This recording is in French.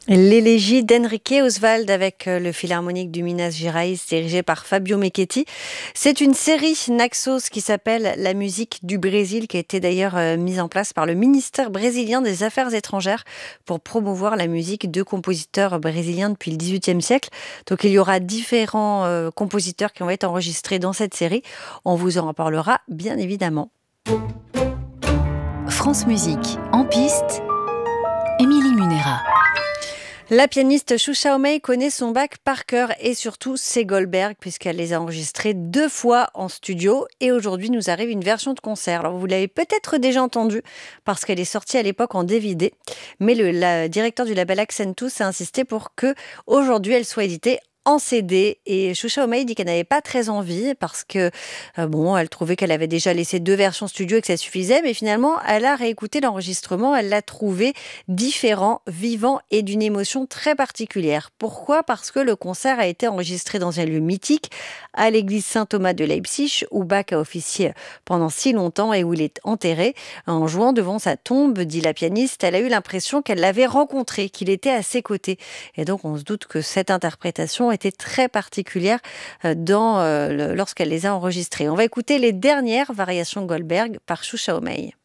L'élégie d'Enrique Oswald avec le Philharmonique du Minas Gerais dirigé par Fabio Mechetti. C'est une série Naxos qui s'appelle La musique du Brésil qui a été d'ailleurs mise en place par le ministère brésilien des Affaires étrangères pour promouvoir la musique de compositeurs brésiliens depuis le XVIIIe siècle. Donc il y aura différents compositeurs qui vont être enregistrés dans cette série. On vous en reparlera bien évidemment. France Musique, en piste, Émilie Munera. La pianiste Xuxa Homey connaît son Bach par cœur et surtout ses Goldberg puisqu'elle les a enregistrés 2 fois en studio et aujourd'hui nous arrive une version de concert. Alors vous l'avez peut-être déjà entendue parce qu'elle est sortie à l'époque en DVD, mais le directeur du label Accentus a insisté pour que aujourd'hui elle soit éditée en CD et Xuxa Homey dit qu'elle n'avait pas très envie parce que elle trouvait qu'elle avait déjà laissé 2 versions studio et que ça suffisait, mais finalement elle a réécouté l'enregistrement, elle l'a trouvé différent, vivant et d'une émotion très particulière. Pourquoi ? Parce que le concert a été enregistré dans un lieu mythique, à l'église Saint-Thomas de Leipzig, où Bach a officié pendant si longtemps et où il est enterré. En jouant devant sa tombe, dit la pianiste, elle a eu l'impression qu'elle l'avait rencontré, qu'il était à ses côtés. Et donc on se doute que cette interprétation était très particulière lorsqu'elle les a enregistrés. On va écouter les dernières variations Goldberg par Xuxa Homey.